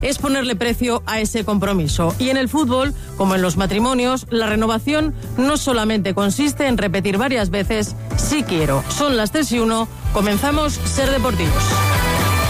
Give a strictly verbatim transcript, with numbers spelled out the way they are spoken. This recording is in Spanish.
es ponerle precio a ese compromiso. Y en el fútbol, como en los matrimonios, la renovación no solamente consiste en repetir varias veces sí quiero. Son las tres y uno, comenzamos Ser Deportivos.